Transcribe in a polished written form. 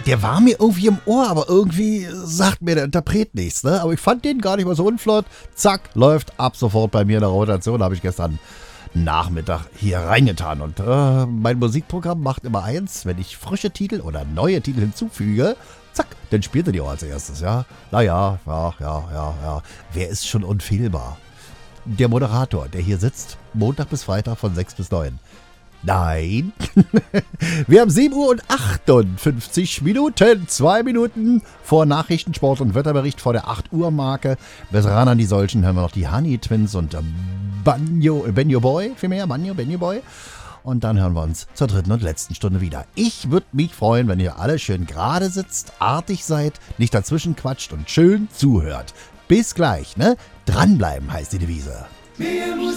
Der war mir irgendwie im Ohr, aber irgendwie sagt mir der Interpret nichts, ne? Aber ich fand den gar nicht mal so unflott. Zack, läuft ab sofort bei mir in der Rotation. Habe ich gestern Nachmittag hier reingetan. Und mein Musikprogramm macht immer eins, wenn ich frische Titel oder neue Titel hinzufüge, zack, dann spielt er die auch als erstes, ja. Naja, ja. Wer ist schon unfehlbar? Der Moderator, der hier sitzt, Montag bis Freitag von 6 bis 9. Nein. Wir haben 7 Uhr und 58 Minuten. 2 Minuten vor Nachrichten, Sport und Wetterbericht vor der 8 Uhr Marke. Bis ran an die solchen hören wir noch die Honey Twins und Banjo Boy. Und dann hören wir uns zur dritten und letzten Stunde wieder. Ich würde mich freuen, wenn ihr alle schön gerade sitzt, artig seid, nicht dazwischen quatscht und schön zuhört. Bis gleich, ne? Dranbleiben heißt die Devise.